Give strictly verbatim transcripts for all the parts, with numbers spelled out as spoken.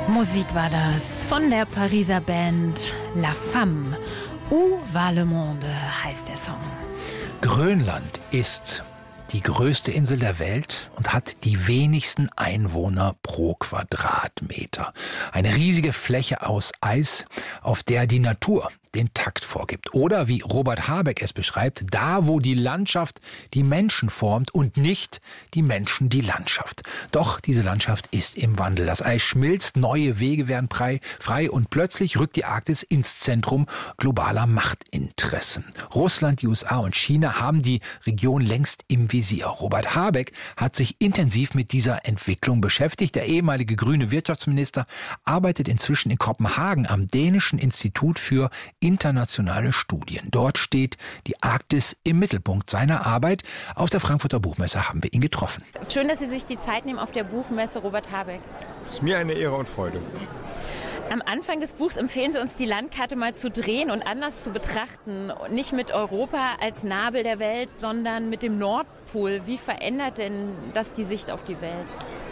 Musik war das von der Pariser Band La Femme. Où va le monde heißt der Song. Grönland ist die größte Insel der Welt und hat die wenigsten Einwohner pro Quadratmeter. Eine riesige Fläche aus Eis, auf der die Natur den Takt vorgibt. Oder wie Robert Habeck es beschreibt, da wo die Landschaft die Menschen formt und nicht die Menschen die Landschaft. Doch diese Landschaft ist im Wandel. Das Eis schmilzt, neue Wege werden frei und plötzlich rückt die Arktis ins Zentrum globaler Machtinteressen. Russland, die U S A und China haben die Region längst im Visier. Robert Habeck hat sich intensiv mit dieser Entwicklung beschäftigt. Der ehemalige grüne Wirtschaftsminister arbeitet inzwischen in Kopenhagen am dänischen Institut für internationale Studien. Dort steht die Arktis im Mittelpunkt seiner Arbeit. Auf der Frankfurter Buchmesse haben wir ihn getroffen. Schön, dass Sie sich die Zeit nehmen auf der Buchmesse, Robert Habeck. Es ist mir eine Ehre und Freude. Am Anfang des Buchs empfehlen Sie uns, die Landkarte mal zu drehen und anders zu betrachten. Nicht mit Europa als Nabel der Welt, sondern mit dem Nordpol. Wie verändert denn das die Sicht auf die Welt?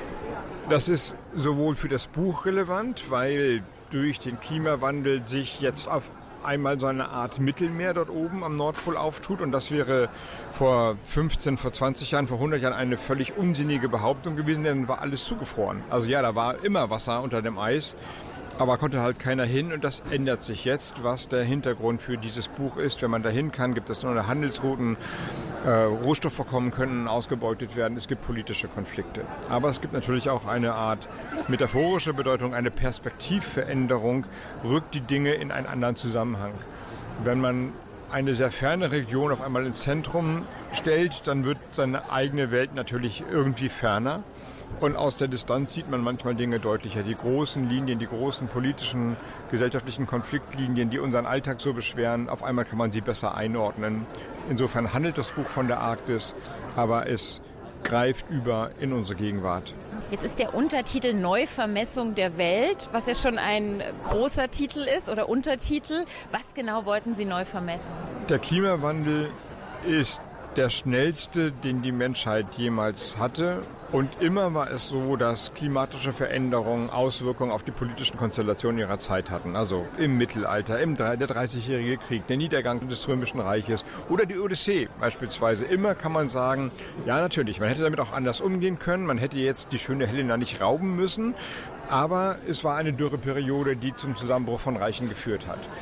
Das ist sowohl für das Buch relevant, weil durch den Klimawandel sich jetzt auf einmal so eine Art Mittelmeer dort oben am Nordpol auftut. Und das wäre vor fünfzehn, vor zwanzig Jahren, vor hundert Jahren eine völlig unsinnige Behauptung gewesen, denn war alles zugefroren. Also ja, da war immer Wasser unter dem Eis, aber konnte halt keiner hin und das ändert sich jetzt. Was der Hintergrund für dieses Buch ist, wenn man dahin kann, gibt es neue Handelsrouten, äh, Rohstoffvorkommen können ausgebeutet werden, es gibt politische Konflikte. Aber es gibt natürlich auch eine Art metaphorische Bedeutung, eine Perspektivveränderung, rückt die Dinge in einen anderen Zusammenhang. Wenn man eine sehr ferne Region auf einmal ins Zentrum stellt, dann wird seine eigene Welt natürlich irgendwie ferner. Und aus der Distanz sieht man manchmal Dinge deutlicher. Die großen Linien, die großen politischen, gesellschaftlichen Konfliktlinien, die unseren Alltag so beschweren, auf einmal kann man sie besser einordnen. Insofern handelt das Buch von der Arktis, aber es greift über in unsere Gegenwart. Jetzt ist der Untertitel Neuvermessung der Welt, was ja schon ein großer Titel ist oder Untertitel. Was genau wollten Sie neu vermessen? Der Klimawandel ist der schnellste, den die Menschheit jemals hatte. Und immer war es so, dass klimatische Veränderungen Auswirkungen auf die politischen Konstellationen ihrer Zeit hatten. Also im Mittelalter, im der dreißigjährige Krieg, der Niedergang des Römischen Reiches oder die Odyssee beispielsweise. Immer kann man sagen, ja natürlich, man hätte damit auch anders umgehen können. Man hätte jetzt die schöne Helena nicht rauben müssen. Aber es war eine Dürreperiode, die zum Zusammenbruch von Reichen geführt hat.